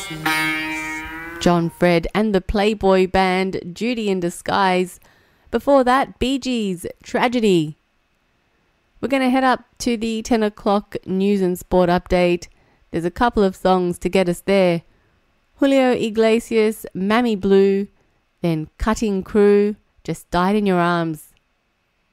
John Fred and the Playboy Band, Judy in Disguise. Before that, Bee Gees, Tragedy. We're going to head up to the 10 o'clock news and sport update. There's a couple of songs to get us there. Julio Iglesias, Mammy Blue, then Cutting Crew, Just Died in Your Arms.